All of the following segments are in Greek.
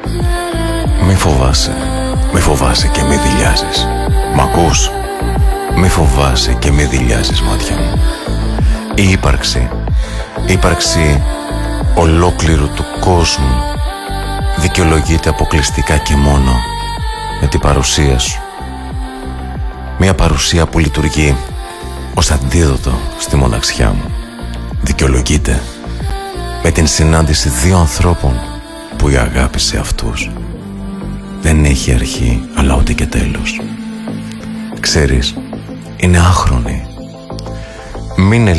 Μη φοβάσαι, μη φοβάσαι και μη δειλιάζεις. Μ' ακούς? Μη φοβάσαι και μη δειλιάζεις, μάτια μου. Η ύπαρξη ολόκληρου του κόσμου δικαιολογείται αποκλειστικά και μόνο με την παρουσία σου. Μια παρουσία που λειτουργεί ως αντίδοτο στη μοναξιά μου. Δικαιολογείται με την συνάντηση δύο ανθρώπων που η αγάπη σε αυτούς δεν έχει αρχή αλλά ούτε και τέλος. Ξέρεις, είναι άχρονη. Μείνε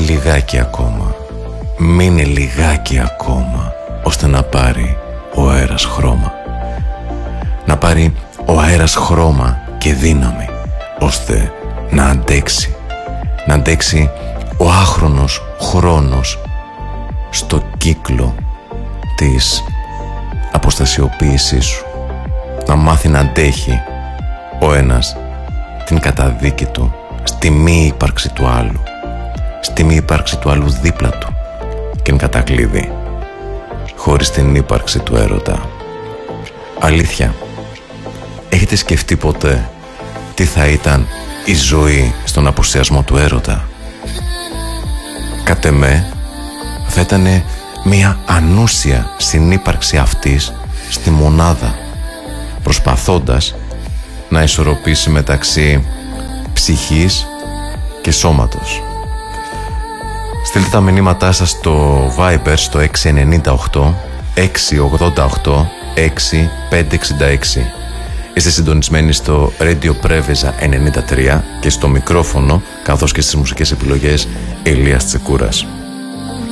λιγάκι ακόμα ώστε να πάρει ο αέρας χρώμα. Να πάρει ο αέρας χρώμα και δύναμη ώστε να αντέξει ο άχρονος χρόνος στο κύκλο της αποστασιοποίησής σου. Να μάθει να αντέχει ο ένας την καταδίκη του στη μη ύπαρξη του άλλου, στη μη ύπαρξη του άλλου δίπλα του και εν κατακλείδη χωρίς την ύπαρξη του έρωτα. Αλήθεια, έχετε σκεφτεί ποτέ τι θα ήταν η ζωή στον απουσιασμό του έρωτα? Κατ' εμέ θα ήταν μια ανούσια συνύπαρξη αυτής στη μονάδα, προσπαθώντας να ισορροπήσει μεταξύ ψυχής και σώματος. Στείλτε τα μηνύματά σας στο Viber στο 698 688 6566. Είστε συντονισμένοι στο Radio Preveza 93 και στο μικρόφωνο καθώς και στις μουσικές επιλογές Ηλίας Τσεκούρας.